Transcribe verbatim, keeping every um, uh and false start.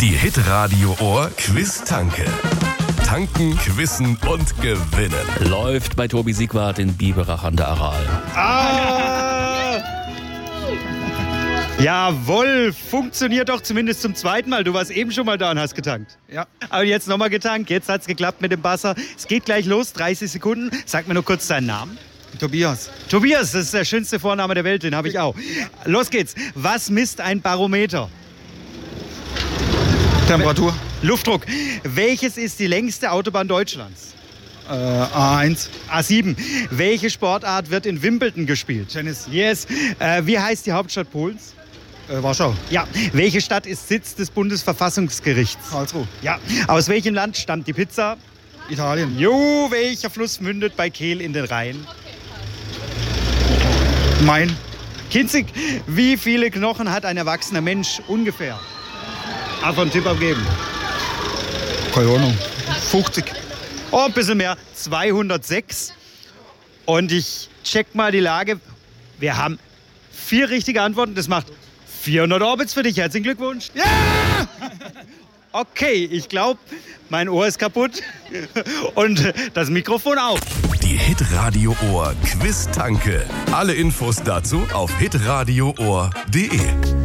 Die Hitradio Ohr Quiz-Tanke. Tanken, quizzen und gewinnen. Läuft bei Tobi Siegwart in Biberach an der Aral. Ah! Jawohl, funktioniert doch zumindest zum zweiten Mal. Du warst eben schon mal da und hast getankt. Ja. Aber jetzt nochmal getankt. Jetzt hat's geklappt mit dem Basser. Es geht gleich los, dreißig Sekunden. Sag mir nur kurz deinen Namen. Tobias. Tobias, das ist der schönste Vorname der Welt, den habe ich auch. Los geht's. Was misst ein Barometer? Temperatur. Luftdruck. Welches ist die längste Autobahn Deutschlands? Äh, A eins. A sieben. Welche Sportart wird in Wimbledon gespielt? Tennis. Yes. Äh, wie heißt die Hauptstadt Polens? Äh, Warschau. Ja. Welche Stadt ist Sitz des Bundesverfassungsgerichts? Karlsruhe. Ja. Aus welchem Land stammt die Pizza? Italien. Jo, welcher Fluss mündet bei Kehl in den Rhein? Main. Kinzig. Wie viele Knochen hat ein erwachsener Mensch ungefähr? Einfach einen Tipp abgeben. Keine Ahnung. fünfzig. Oh, ein bisschen mehr. zweihundertsechs. Und ich check mal die Lage. Wir haben vier richtige Antworten. Das macht vierhundert Orbits für dich. Herzlichen Glückwunsch. Ja! Okay, ich glaube, mein Ohr ist kaputt. Und das Mikrofon auch. Die Hitradio Ohr Quiz-Tanke. Alle Infos dazu auf hitradio ohr punkt de.